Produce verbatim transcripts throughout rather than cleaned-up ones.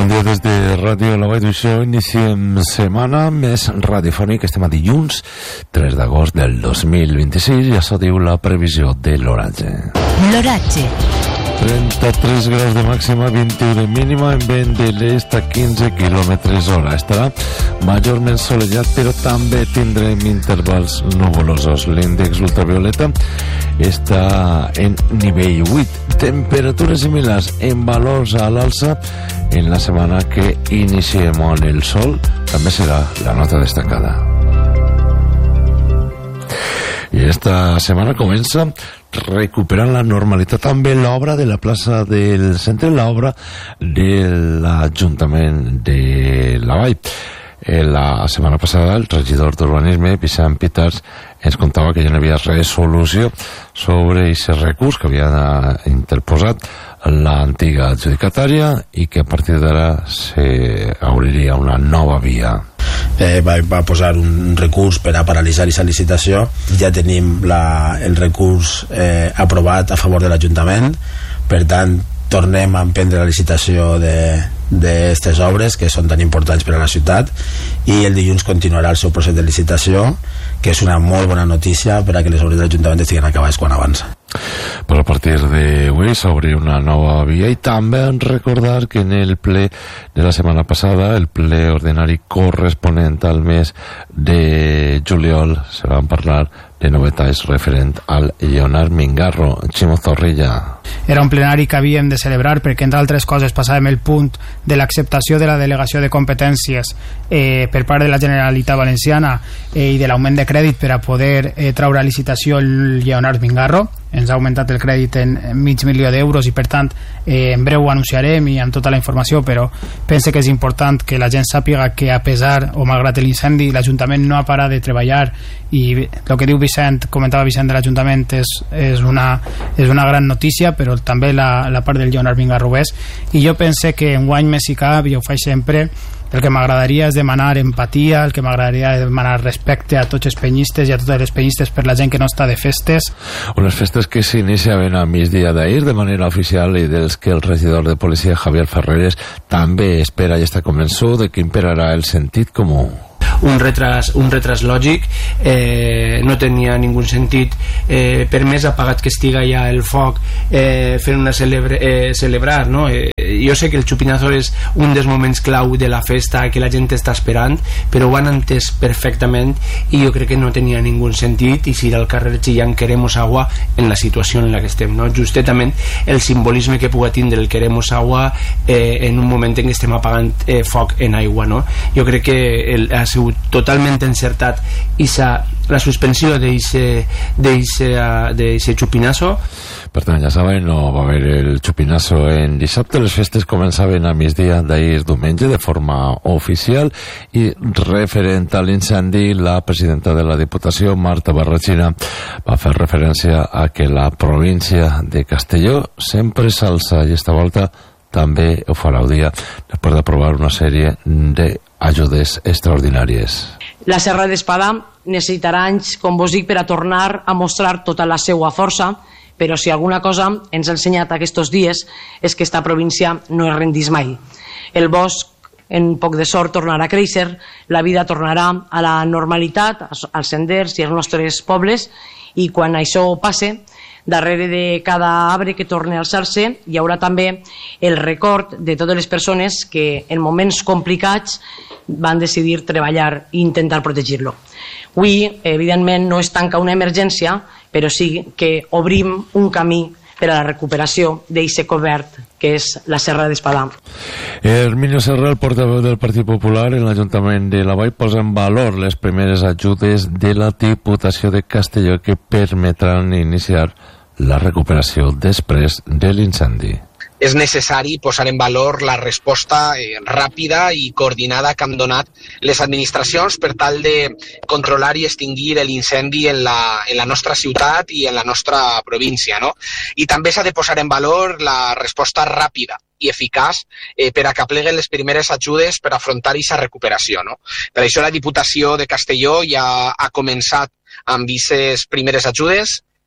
Bon dia des de Ràdio La Vall d'Uixó. Iniciem setmana més radiofònic. Estem a dilluns tres d'agost del dos mil vint-i-sis i això diu la previsió de l'oratge. L'oratge. trenta-tres graus de màxima, vint-i-u de mínima, en vent de l'est a quinze quilòmetres hora. Estarà majorment solellat, però també tindrem intervals nuvolosos. L'índex ultravioleta està en nivell vuit. Temperatures similars en valors a l'alça en la setmana que iniciem on el sol també serà la nota destacada. I esta setmana comença recuperant la normalitat també l'obra de la plaça del centre, l'obra de l'Ajuntament de la Vall. La setmana passada el regidor d'Urbanisme, Vicent Peters, ens contava que ja no havia resolució sobre aquest recurs que havia interposat l'antiga adjudicatària i que a partir d'ara s'obriria una nova via. Eh, va, va posar un recurs per a paralitzar aquesta licitació. Ja tenim la, el recurs eh, aprovat a favor de l'Ajuntament, per tant tornem a emprendre la licitació d'aquestes obres que són tan importants per a la ciutat, i el dilluns continuarà el seu procés de licitació, que és una molt bona notícia per a que les obres de l'Ajuntament estiguen acabades quan avança. Però a partir d'avui s'obri una nova via, i també recordar que en el ple de la setmana passada, el ple ordinari corresponent al mes de juliol, se van parlar de novetats referent al Lleonard Mingarro. Ximo Zorrilla. Era un plenari que havíem de celebrar perquè, entre altres coses, passàvem el punt de l'acceptació de la delegació de competències eh, per part de la Generalitat Valenciana eh, i de l'augment de crèdit per a poder eh, traure a licitació el Lleonard Mingarro. Ens ha augmentat el crèdit en mig milió d'euros i, per tant, eh, en breu ho anunciarem i amb tota la informació, però pense que és important que la gent sàpiga que, a pesar o malgrat l'incendi, l'Ajuntament no ha parat de treballar, i el que diu Vicent, comentava Vicent de l'Ajuntament, és, és, una, és una gran notícia, però també la, la part del Lleonard Mingarro és. I jo pense que enguany més si cap, i ho faig sempre, el que m'agradaria és demanar empatia, el que m'agradaria és demanar respecte a tots els penyistes i a totes les penyistes per la gent que no està de festes. Unes festes que s'iniciaven a migdia d'ahir de manera oficial i dels que el regidor de policia Javier Ferreres també espera i està convençut de que imperarà el sentit comú. Un retras, un retras lògic, eh, no tenia ningú sentit, eh, per més apagat que estiga ja el foc, eh, fent una celebre, eh, celebrar, no? Eh, jo sé que el xupinazo és un dels moments clau de la festa que la gent està esperant, però ho han entès perfectament i jo crec que no tenia ningú sentit, i si al carrer chillant queremos agua en la situació en la que estem, no? Justament el simbolisme que pugui tindre el queremos agua eh, en un moment en què estem apagant eh, foc en aigua, no? Jo crec que el, ha sigut totalment encertat isa, la suspensió d'aquest xupinazo. Per tant, ja saben, no va haver el xupinazo en dissabte. Les festes començaven a migdia d'ahir diumenge de forma oficial, i referent a l'incendi, la presidenta de la Diputació, Marta Barrachina, va fer referència a que la província de Castelló sempre s'alça, i esta volta també ho farà el dia després d'aprovar una sèrie d'ajudes extraordinàries. La Serra d'Espadà necessitarà anys, com vos dic, per a tornar a mostrar tota la seva força, però si alguna cosa ens ha ensenyat aquests dies és que esta província no es rendís mai. El bosc, en poc de sort, tornarà a créixer, la vida tornarà a la normalitat, als senders i als nostres pobles, i quan això passe, darrere de cada arbre que torni a alçar-se hi haurà també el record de totes les persones que en moments complicats van decidir treballar i intentar protegir-lo. Avui, evidentment, no es tanca una emergència, però sí que obrim un camí per a la recuperació d'aquest cobert que és la Serra d'Espadà. Herminio Serra, el portaveu del Partit Popular en l'Ajuntament de la Vall, posa en valor les primeres ajudes de la Diputació de Castelló que permetran iniciar la recuperació després de l'incendi. És necessari posar en valor la resposta eh, ràpida i coordinada que han donat les administracions per tal de controlar i extingir l'incendi en, la, en la nostra ciutat i en la nostra província, no? I també s'ha de posar en valor la resposta ràpida i eficaç eh, per a que apleguen les primeres ajudes per afrontar aquesta recuperació, no? Per això la Diputació de Castelló ja ha començat amb aquestes primeres ajudes,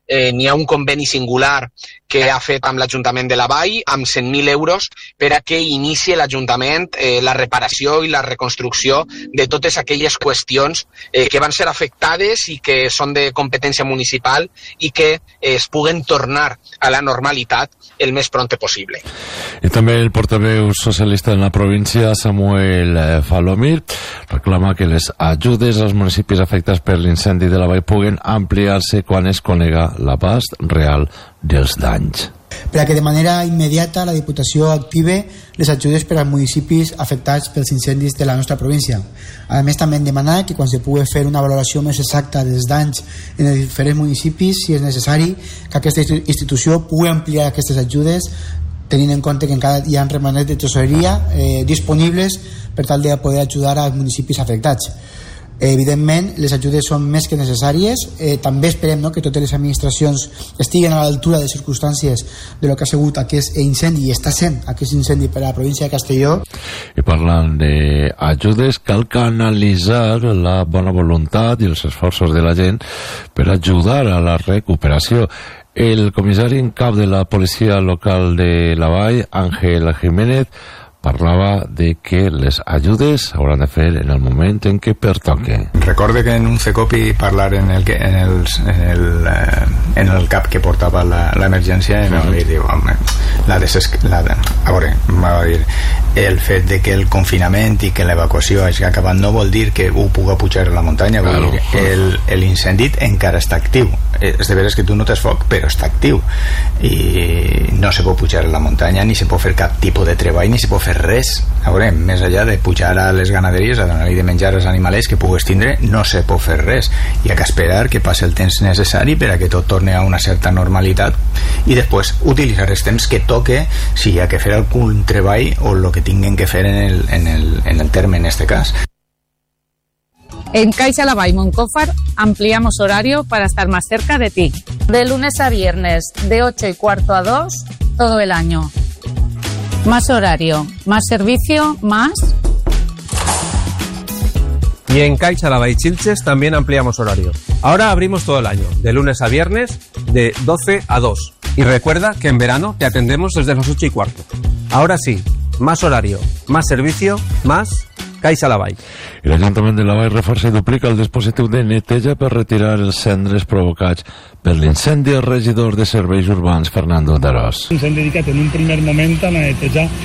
eh, n'hi ha un conveni singular que ha fet amb l'Ajuntament de la Vall amb cent mil euros per a que inicie l'Ajuntament eh, la reparació i la reconstrucció de totes aquelles qüestions eh, que van ser afectades i que són de competència municipal i que eh, es puguen tornar a la normalitat el més prompte possible. I també el portaveu socialista en la província, Samuel Falomir, reclama que les ajudes als municipis afectats per l'incendi de la Vall puguen ampliar-se quan es conega l'abast real dels danys. Per a que de manera immediata la Diputació active les ajudes per als municipis afectats pels incendis de la nostra província. A més, també hem demanat que quan se pugui fer una valoració més exacta dels danys en els diferents municipis, si és necessari, que aquesta institució pugui ampliar aquestes ajudes tenint en compte que encara hi ha remanents de tresoreria eh, disponibles per tal de poder ajudar als municipis afectats. Evidentment, les ajudes són més que necessàries. Eh, també esperem, no?, que totes les administracions estiguen a l'altura de les circumstàncies de lo que ha sigut aquest incendi i està sent aquest incendi per a la província de Castelló. I parlant d'ajudes, cal canalitzar la bona voluntat i els esforços de la gent per ajudar a la recuperació. El comissari en cap de la policia local de la Vall, Ángel Jiménez, parlava de que les ajudes hauran de fer en el moment en què pertoque. Recorde que en un CECOPI parlar en el, en el, en el, eh, en el cap que portava l'emergència i em va dir, home, la deses, la, a veure, em va dir el fet de que el confinament i que l'evacuació hagi acabat no vol dir que ho puga pujar a la muntanya, vol claro. dir l'incendi encara està actiu. És de veres que tu no tens foc, però està actiu i no se pot pujar a la muntanya, ni se pot fer cap tipus de treball, ni se pot fer res. A veure, més enllà de pujar a les ganaderies a donar-li de menjar als animals que pugues tindre, no se pot fer res. Hi ha que esperar que passi el temps necessari per a que tot torni a una certa normalitat i després utilitzar els temps que toque si hi ha que fer algun treball o el que tinguin que fer en el, en el, en el terme en este cas. En Caixa La Vall Moncófar ampliamos horario para estar más cerca de ti. De lunes a viernes, de ocho y cuarto a dos, todo el año. Más horario, más servicio, más... Y en Caixa La Vall Chilches también ampliamos horario. Ahora abrimos todo el año, de lunes a viernes, de doce a dos. Y recuerda que en verano te atendemos desde las ocho y cuarto. Ahora sí, más horario, más servicio, más... Caixa La Vall. I l'Ajuntament de la Vall reforça i duplica el dispositiu de neteja per retirar els cendres provocats per l'incendi. El regidor de Serveis Urbans, Fernando Darós. Ens hem dedicat en un primer moment a netejar